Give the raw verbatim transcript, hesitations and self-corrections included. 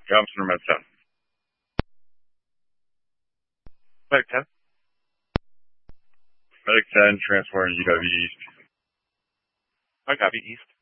Johnson or Med ten? Medic ten. Medic ten, transporting U W East. I copy, East.